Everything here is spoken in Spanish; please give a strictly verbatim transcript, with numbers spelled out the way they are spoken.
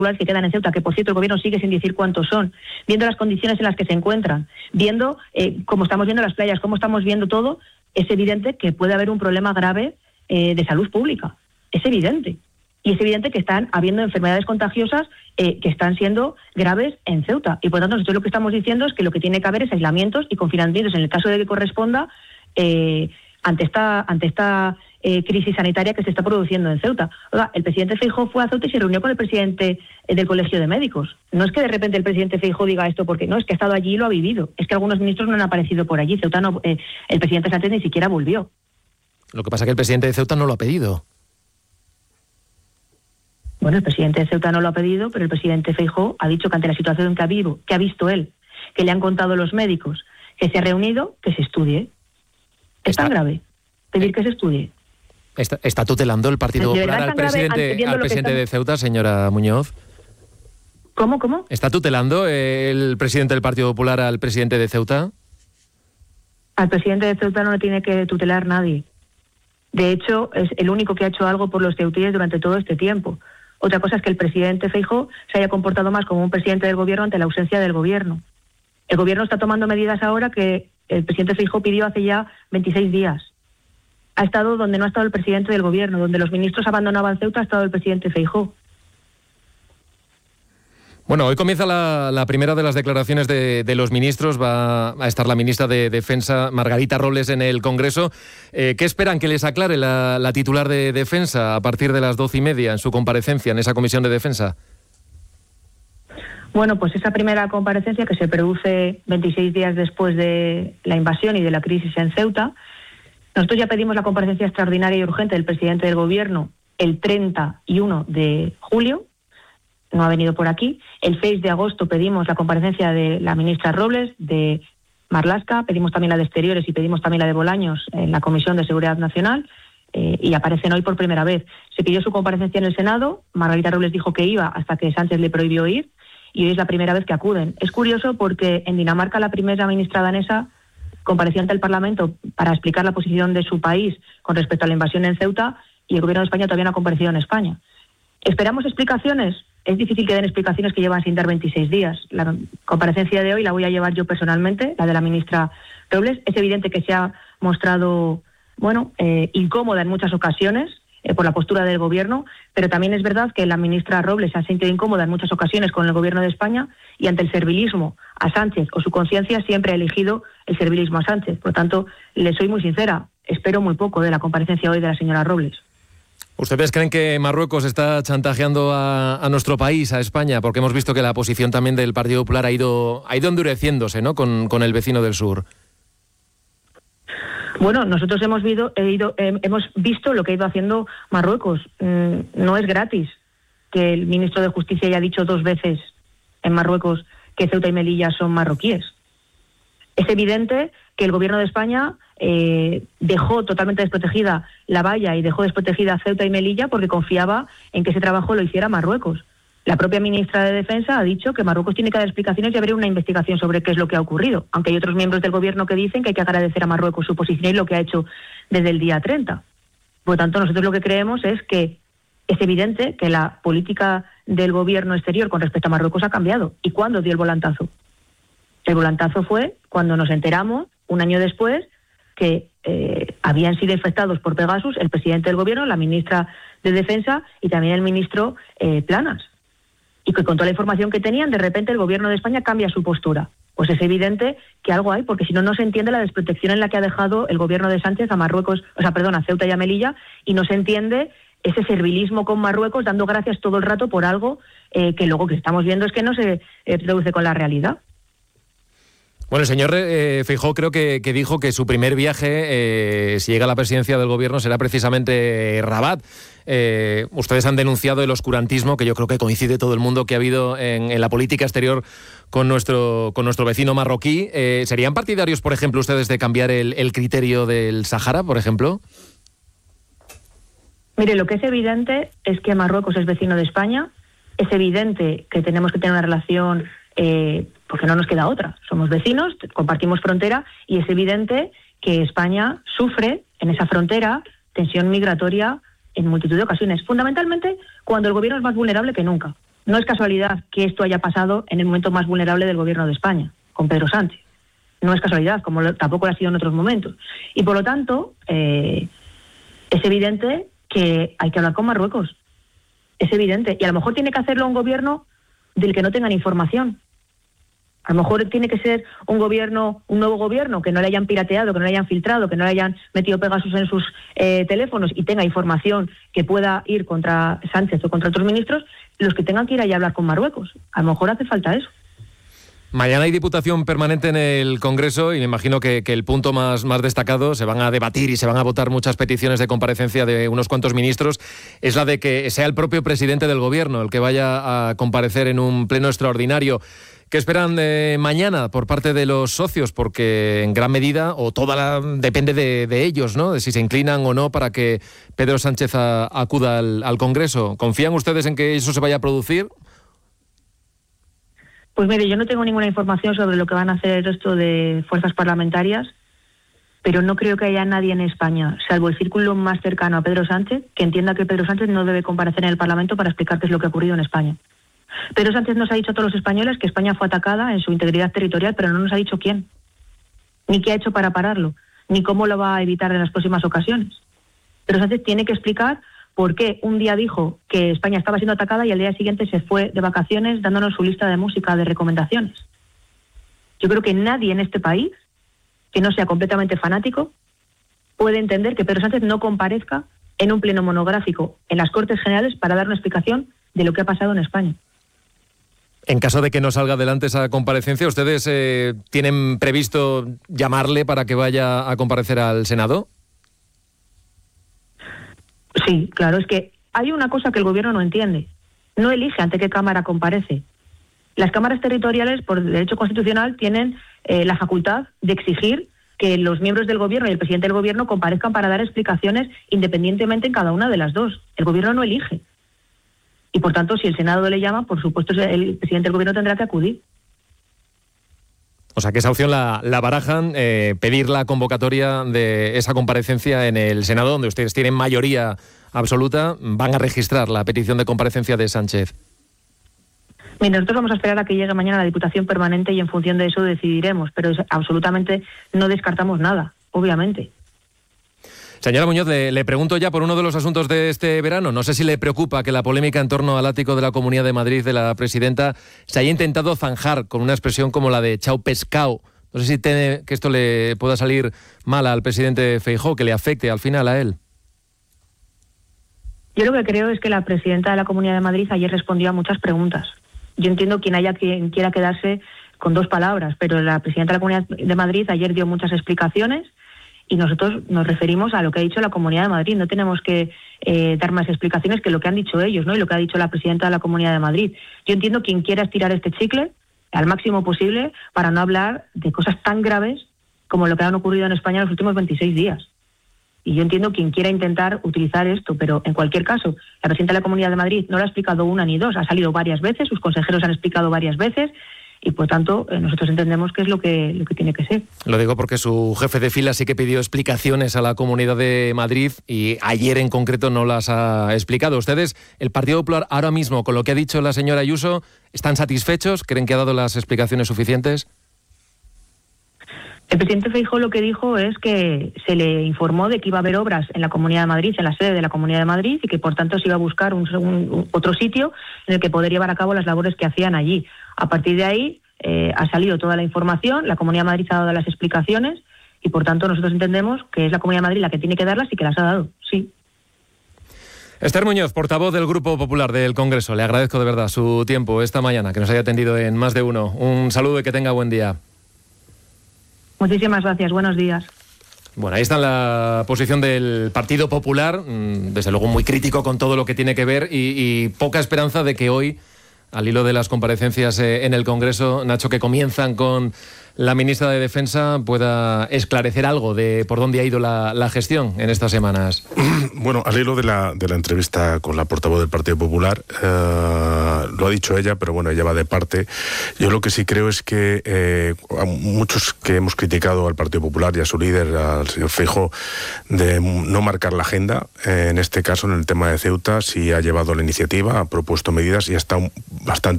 que quedan en Ceuta, que por cierto el gobierno sigue sin decir cuántos son, viendo las condiciones en las que se encuentran, viendo eh, cómo estamos viendo las playas, cómo estamos viendo todo, es evidente que puede haber un problema grave eh, de salud pública. Es evidente. Y es evidente que están habiendo enfermedades contagiosas eh, que están siendo graves en Ceuta. Y por tanto, nosotros lo que estamos diciendo es que lo que tiene que haber es aislamientos y confinamientos en el caso de que corresponda eh, ante esta ante esta eh, crisis sanitaria que se está produciendo en Ceuta. Oiga, el presidente Feijóo fue a Ceuta y se reunió con el presidente eh, del Colegio de Médicos. No es que de repente el presidente Feijóo diga esto porque no, es que ha estado allí y lo ha vivido. Es que algunos ministros no han aparecido por allí. Ceuta no, eh, el presidente Sánchez ni siquiera volvió. Lo que pasa es que el presidente de Ceuta no lo ha pedido. Bueno, el presidente de Ceuta no lo ha pedido, pero el presidente Feijóo ha dicho que ante la situación que ha, vivo, que ha visto él, que le han contado los médicos, que se ha reunido, que se estudie. Es tan grave pedir que se estudie. ¿Está, está tutelando el Partido Popular al presidente, al presidente de Ceuta, señora Muñoz? ¿Cómo, cómo? ¿Está tutelando el presidente del Partido Popular al presidente de Ceuta? Al presidente de Ceuta no le tiene que tutelar nadie. De hecho, es el único que ha hecho algo por los ceutíes durante todo este tiempo. Otra cosa es que el presidente Feijóo se haya comportado más como un presidente del gobierno ante la ausencia del gobierno. El gobierno está tomando medidas ahora que el presidente Feijóo pidió hace ya veintiséis días. Ha estado donde no ha estado el presidente del gobierno, donde los ministros abandonaban Ceuta ha estado el presidente Feijóo. Bueno, hoy comienza la, la primera de las declaraciones de, de los ministros. Va a estar la ministra de Defensa, Margarita Robles, en el Congreso. Eh, ¿Qué esperan que les aclare la, la titular de Defensa a partir de las doce y media en su comparecencia en esa comisión de Defensa? Bueno, pues esa primera comparecencia que se produce veintiséis días después de la invasión y de la crisis en Ceuta. Nosotros ya pedimos la comparecencia extraordinaria y urgente del presidente del Gobierno el treinta y uno de julio. No ha venido por aquí. El seis de agosto pedimos la comparecencia de la ministra Robles, de Marlaska, pedimos también la de Exteriores y pedimos también la de Bolaños en la Comisión de Seguridad Nacional, eh, y aparecen hoy por primera vez. Se pidió su comparecencia en el Senado, Margarita Robles dijo que iba hasta que Sánchez le prohibió ir, y hoy es la primera vez que acuden. Es curioso porque en Dinamarca la primera ministra danesa compareció ante el Parlamento para explicar la posición de su país con respecto a la invasión en Ceuta, y el Gobierno de España todavía no ha comparecido en España. ¿Esperamos explicaciones? Es difícil que den explicaciones que llevan sin dar veintiséis días. La comparecencia de hoy la voy a llevar yo personalmente, la de la ministra Robles. Es evidente que se ha mostrado, bueno, eh, incómoda en muchas ocasiones eh, por la postura del Gobierno, pero también es verdad que la ministra Robles se ha sentido incómoda en muchas ocasiones con el Gobierno de España, y ante el servilismo a Sánchez o su conciencia siempre ha elegido el servilismo a Sánchez. Por lo tanto, le soy muy sincera, espero muy poco de la comparecencia hoy de la señora Robles. ¿Ustedes creen que Marruecos está chantajeando a, a nuestro país, a España? Porque hemos visto que la posición también del Partido Popular ha ido, ha ido endureciéndose, ¿no?, con, con el vecino del sur. Bueno, nosotros hemos, vido, he ido, eh, hemos visto lo que ha ido haciendo Marruecos. Mm, no es gratis que el ministro de Justicia haya dicho dos veces en Marruecos que Ceuta y Melilla son marroquíes. Es evidente que el Gobierno de España eh, dejó totalmente desprotegida la valla y dejó desprotegida Ceuta y Melilla porque confiaba en que ese trabajo lo hiciera Marruecos. La propia ministra de Defensa ha dicho que Marruecos tiene que dar explicaciones y abrir una investigación sobre qué es lo que ha ocurrido, aunque hay otros miembros del Gobierno que dicen que hay que agradecer a Marruecos su posición y lo que ha hecho desde el día treinta. Por lo tanto, nosotros lo que creemos es que es evidente que la política del Gobierno exterior con respecto a Marruecos ha cambiado. ¿Y cuándo dio el volantazo? El volantazo fue cuando nos enteramos, un año después, que eh, habían sido infectados por Pegasus el presidente del Gobierno, la ministra de Defensa y también el ministro eh, Planas. Y que con toda la información que tenían, de repente el Gobierno de España cambia su postura. Pues es evidente que algo hay, porque si no, no se entiende la desprotección en la que ha dejado el Gobierno de Sánchez a Marruecos, o sea, perdón, a Ceuta y a Melilla, y no se entiende ese servilismo con Marruecos, dando gracias todo el rato por algo eh, que luego que estamos viendo es que no se eh, traduce con la realidad. Bueno, el señor eh, Feijóo creo que, que dijo que su primer viaje, eh, si llega a la presidencia del Gobierno, será precisamente Rabat. Eh, ustedes han denunciado el oscurantismo, que yo creo que coincide todo el mundo, que ha habido en, en la política exterior con nuestro, con nuestro vecino marroquí. Eh, ¿Serían partidarios, por ejemplo, ustedes de cambiar el, el criterio del Sáhara, por ejemplo? Mire, lo que es evidente es que Marruecos es vecino de España. Es evidente que tenemos que tener una relación... Eh, porque no nos queda otra. Somos vecinos, compartimos frontera, y es evidente que España sufre en esa frontera tensión migratoria en multitud de ocasiones, fundamentalmente cuando el Gobierno es más vulnerable que nunca. No es casualidad que esto haya pasado en el momento más vulnerable del gobierno de España, con Pedro Sánchez. No es casualidad, como lo, tampoco lo ha sido en otros momentos. Y por lo tanto, eh, es evidente que hay que hablar con Marruecos. Es evidente. Y a lo mejor tiene que hacerlo un gobierno del que no tengan información. A lo mejor tiene que ser un gobierno, un nuevo gobierno, que no le hayan pirateado, que no le hayan filtrado, que no le hayan metido Pegasus en sus eh, teléfonos y tenga información que pueda ir contra Sánchez o contra otros ministros, los que tengan que ir allá a hablar con Marruecos. A lo mejor hace falta eso. Mañana hay diputación permanente en el Congreso y me imagino que, que el punto más, más destacado, se van a debatir y se van a votar muchas peticiones de comparecencia de unos cuantos ministros, es la de que sea el propio presidente del Gobierno el que vaya a comparecer en un pleno extraordinario. ¿Qué esperan de mañana por parte de los socios? Porque en gran medida, o toda la, depende de, de ellos, ¿no? De si se inclinan o no para que Pedro Sánchez a, acuda al, al Congreso. ¿Confían ustedes en que eso se vaya a producir? Pues mire, yo no tengo ninguna información sobre lo que van a hacer el resto de fuerzas parlamentarias, pero no creo que haya nadie en España, salvo el círculo más cercano a Pedro Sánchez, que entienda que Pedro Sánchez no debe comparecer en el Parlamento para explicar qué es lo que ha ocurrido en España. Pedro Sánchez nos ha dicho a todos los españoles que España fue atacada en su integridad territorial, pero no nos ha dicho quién, ni qué ha hecho para pararlo, ni cómo lo va a evitar en las próximas ocasiones. Pedro Sánchez tiene que explicar por qué un día dijo que España estaba siendo atacada y al día siguiente se fue de vacaciones dándonos su lista de música de recomendaciones. Yo creo que nadie en este país, que no sea completamente fanático, puede entender que Pedro Sánchez no comparezca en un pleno monográfico en las Cortes Generales para dar una explicación de lo que ha pasado en España. En caso de que no salga adelante esa comparecencia, ¿ustedes eh, tienen previsto llamarle para que vaya a comparecer al Senado? Sí, claro, es que hay una cosa que el gobierno no entiende. No elige ante qué cámara comparece. Las cámaras territoriales, por derecho constitucional, tienen eh, la facultad de exigir que los miembros del gobierno y el presidente del gobierno comparezcan para dar explicaciones independientemente en cada una de las dos. El gobierno no elige. Y por tanto, si el Senado le llama, por supuesto el presidente del gobierno tendrá que acudir. O sea que esa opción la, la barajan, eh, pedir la convocatoria de esa comparecencia en el Senado, donde ustedes tienen mayoría absoluta, van a registrar la petición de comparecencia de Sánchez. Mira, nosotros vamos a esperar a que llegue mañana la Diputación Permanente y en función de eso decidiremos, pero es, absolutamente no descartamos nada, obviamente. Señora Muñoz, le, le pregunto ya por uno de los asuntos de este verano. No sé si le preocupa que la polémica en torno al ático de la Comunidad de Madrid de la presidenta se haya intentado zanjar con una expresión como la de chao pescao. No sé si teme que esto le pueda salir mal al presidente Feijóo, que le afecte al final a él. Yo lo que creo es que la presidenta de la Comunidad de Madrid ayer respondió a muchas preguntas. Yo entiendo quien haya quien quiera quedarse con dos palabras, pero la presidenta de la Comunidad de Madrid ayer dio muchas explicaciones y nosotros nos referimos a lo que ha dicho la Comunidad de Madrid. No tenemos que eh, dar más explicaciones que lo que han dicho ellos, ¿no? Y lo que ha dicho la presidenta de la Comunidad de Madrid. Yo entiendo quien quiera estirar este chicle al máximo posible para no hablar de cosas tan graves como lo que han ocurrido en España en los últimos veintiséis días. Y yo entiendo quien quiera intentar utilizar esto, pero en cualquier caso, la presidenta de la Comunidad de Madrid no lo ha explicado una ni dos, ha salido varias veces, sus consejeros han explicado varias veces, y por tanto nosotros entendemos que es lo que, lo que tiene que ser. Lo digo porque su jefe de fila sí que pidió explicaciones a la Comunidad de Madrid y ayer en concreto no las ha explicado. ¿Ustedes, el Partido Popular, ahora mismo, con lo que ha dicho la señora Ayuso, están satisfechos? ¿Creen que ha dado las explicaciones suficientes? El presidente Feijóo lo que dijo es que se le informó de que iba a haber obras en la Comunidad de Madrid, en la sede de la Comunidad de Madrid, y que por tanto se iba a buscar un, un, otro sitio en el que poder llevar a cabo las labores que hacían allí. A partir de ahí eh, ha salido toda la información, la Comunidad de Madrid ha dado las explicaciones y por tanto nosotros entendemos que es la Comunidad de Madrid la que tiene que darlas y que las ha dado, sí. Esther Muñoz, portavoz del Grupo Popular del Congreso, le agradezco de verdad su tiempo esta mañana, que nos haya atendido en Más de Uno. Un saludo y que tenga buen día. Muchísimas gracias, buenos días. Bueno, ahí está la posición del Partido Popular, desde luego muy crítico con todo lo que tiene que ver y, y poca esperanza de que hoy al hilo de las comparecencias eh, en el Congreso, Nacho, que comienzan con la ministra de Defensa, pueda esclarecer algo de por dónde ha ido la, la gestión en estas semanas. Bueno, al hilo de la, de la entrevista con la portavoz del Partido Popular, eh, lo ha dicho ella, pero bueno, ella va de parte. Yo lo que sí creo es que eh, a muchos que hemos criticado al Partido Popular y a su líder, al señor Feijóo, de no marcar la agenda, eh, en este caso, en el tema de Ceuta, sí ha llevado la iniciativa, ha propuesto medidas y ha estado bastante